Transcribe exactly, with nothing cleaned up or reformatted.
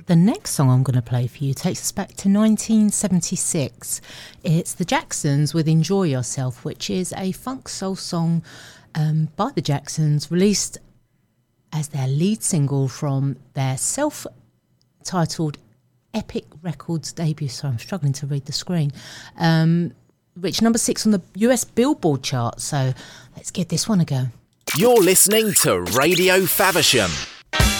The next song I'm going to play for you takes us back to nineteen seventy-six. It's the Jacksons with Enjoy Yourself, which is a funk soul song um, by the Jacksons, released as their lead single from their self-titled Epic Records debut. Sorry, I'm struggling to read the screen. Um, reached number six on the U S Billboard chart, so let's give this one a go. You're listening to Radio Faversham.